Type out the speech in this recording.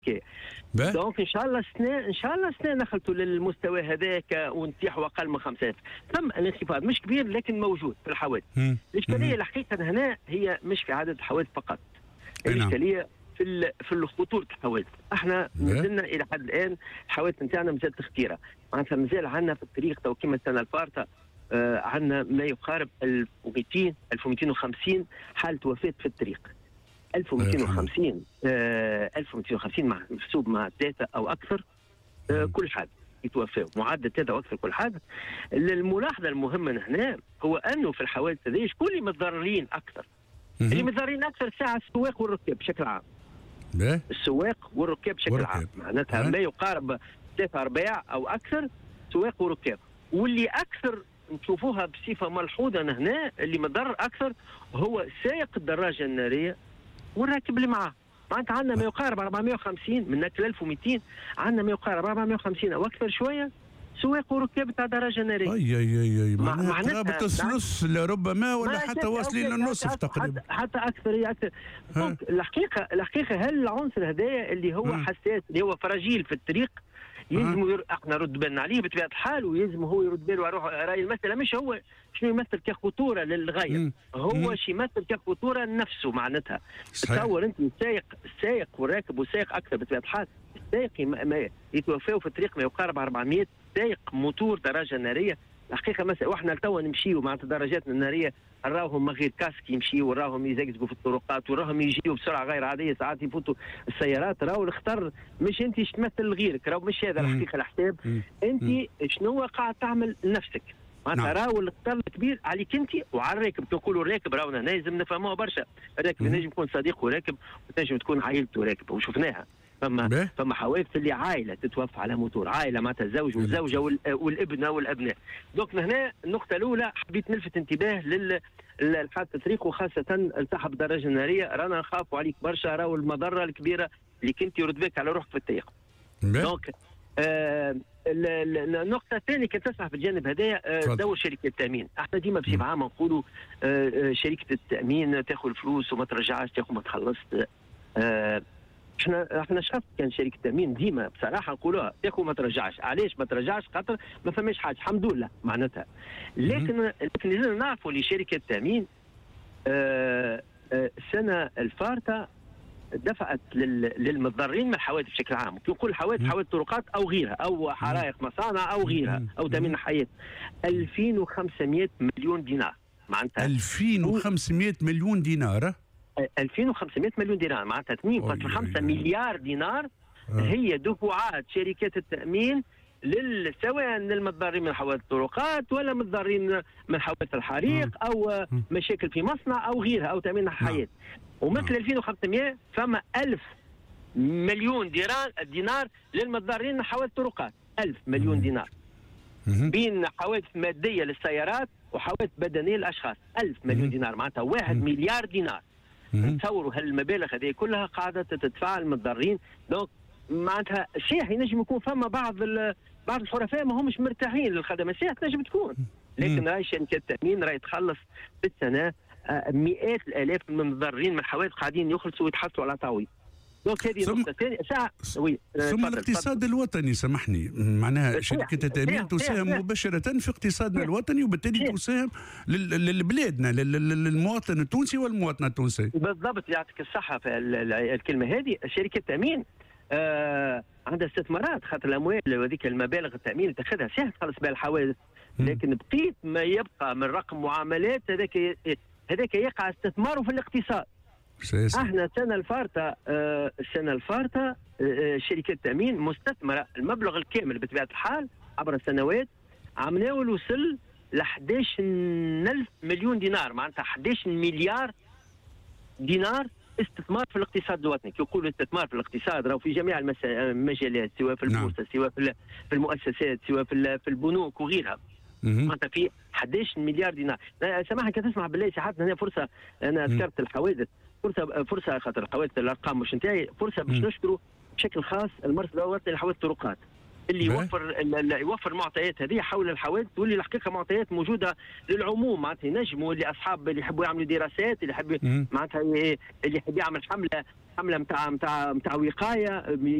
دونك ان شاء الله السنه نخلطوا للمستوى هذاك ونتيحوا اقل من 5000. ثم الانخفاض مش كبير لكن موجود في الحوادث. الاشكاليه الحقيقه هنا هي مش في عدد الحوادث فقط، الاشكاليه في خطوره الحوادث. احنا نزلنا الى حد الان الحوادث نتاعنا مازالت خطيره، معناتها مازال عندنا في الطريق تو كما السنه الفارطه عندنا ما يقارب 1200 1250 حاله وفاه في الطريق. 1250 1250 محسوب مع 3 او اكثر كل حادث يتوفاوا، معدل 3 او اكثر كل حادث. الملاحظه المهمه هنا هو انه في الحوادث هذه شكون اللي متضررين اكثر؟ اللي متضررين اكثر الساعه السواق والركاب بشكل عام. السواق والركاب بشكل عام، معناتها ما يقارب 3 ارباع او اكثر سواق وركاب. واللي اكثر نشوفوها بصفه ملحوظه هنا اللي متضرر اكثر هو سائق الدراجه الناريه والراكب اللي معاه. معناتها عندنا ما يقارب 450 من 1200 عندنا ما يقارب 450 او اكثر شويه سواق وركاب تاع دراجه ناريه. اي معناتها قرابه الثلث لربما ولا حتى واصلين للنصف تقريبا. حتى اكثر اكثر. الحقيقه هل العنصر هذايا اللي هو حساس اللي هو فراجيل في الطريق يلزم احنا نرد بالنا عليه بطبيعه الحال، ويلزم هو يرد باله على راي المساله مش هو شنو يمثل كخطوره للغايه، هو شي يمثل كخطوره لنفسه. معناتها تصور انت السائق والراكب والسائق اكثر بطبيعه الحال. السائق يتوفاوا في الطريق ما يقارب 400 سائق موتور دراجه ناريه. الحقيقه مثلا واحنا توا نمشيو مع دراجاتنا الناريه نراهم من غير كاسك يمشيو، وراهم يزقزقوا في الطرقات، وراهم يجيو بسرعه غير عاديه، ساعات يفوتوا السيارات. راهو الخطر مش انت تمثل غيرك، راهو مش هذا الحقيقه الحساب. انت شنو قاعد تعمل لنفسك؟ معناتها راهو الخطر الكبير عليك انت وعلى الراكب. تقولوا الراكب راهو هنا لازم نفهموها برشا. الراكب ينجم يكون صديقه راكب وتنجم تكون عائلته راكب وشفناها. فما حوادث اللي عائله تتوفى على موتور، عائله معناتها الزوج والزوجه والابنه والابناء. دونك هنا النقطه الاولى حبيت نلفت انتباه للحادث الطريق، وخاصه صاحب الدراجه الناريه. رانا نخافوا عليك برشا، راهو المضره الكبيره اللي كنت يرد بك على روحك في الطريق. دونك النقطه الثانيه كنت تسمع في الجانب هذايا دور شركه التامين. احنا ديما بصفه عامه نقولوا شركه التامين تاخذ فلوس وما ترجعش، تاخذ ما تخلص. احنا شفت كان شركه التامين ديما بصراحه نقولوها تاخذ ما ترجعش. علاش ما ترجعش؟ خاطر ما فماش حاجه الحمد لله معناتها. لكن لازم نعرفوا لشركه التامين السنه الفارطه دفعت للمتضررين من الحوادث بشكل عام. نقول حوادث طرقات او غيرها او حرائق مصانع او غيرها او تامين حياه 2500 مليون دينار. معناتها 2500 مليون دينار 2500 مليون دينار معناتها 2.5 مليار دينار هي دفعات شركات التامين سواء للمتضررين من حوادث الطرقات ولا متضررين من حوادث الحريق او مشاكل في مصنع او غيرها او تامين الحياه. ومثل 2500 فما 1000 مليون دينار للمتضررين من حوادث الطرقات. 1000 مليون دينار بين حوادث ماديه للسيارات وحوادث بدنيه للاشخاص. 1000 مليون دينار معناتها 1 مليار دينار. تصوروا هالمبالغ هذه كلها قاعده تدفع المتضررين. دونك معناتها صحيح ينجم يكون فما بعض الحرفاء ما همش مرتاحين للخدمه، صحيح تنجم تكون، لكن راهي شركه التامين راهي تخلص بالسنه مئات الالاف من المتضررين من الحوادث قاعدين يخلصوا ويتحصلوا على تعويض. دونك هذه نقطه ثانيه. ثم الاقتصاد الوطني سامحني، معناها شركه التامين تساهم مباشره في اقتصادنا الوطني وبالتالي تساهم لبلادنا للمواطن التونسي والمواطنه التونسيه. بالضبط، يعطيك الصحه في الكلمه هذه. شركه التامين عندها استثمارات، خاطر الاموال وهذيك المبالغ التامين تاخذها سهل تخلص بها الحوادث، لكن بقيت ما يبقى من رقم معاملات هذاك يقع استثماره في الاقتصاد. احنا السنه الفارطه شركه التامين مستثمره المبلغ الكامل بطبيعه الحال عبر السنوات عملناه وصل ل 11,000 مليون دينار، معناتها 11 مليار دينار استثمار في الاقتصاد الوطني. كي يقولوا استثمار في الاقتصاد راهو في جميع المجالات، سواء في البورصه سواء في المؤسسات سواء في البنوك وغيرها. معناتها في 11 مليار دينار. سامحني كي تسمع بالله ساعات هنا فرصه، انا ذكرت الحوادث، فرصه خاطر الحوادث الارقام مش نتاعي، فرصه باش نشكروا بشكل خاص المرصد الوطني لحوادث الطرقات اللي يوفر المعطيات هذه حول الحوادث، واللي الحقيقه معطيات موجوده للعموم، معناتها ينجموا اللي اصحاب اللي يحبوا يعملوا دراسات، اللي يحب معناتها اللي يحب يعمل حمله نتاع وقايه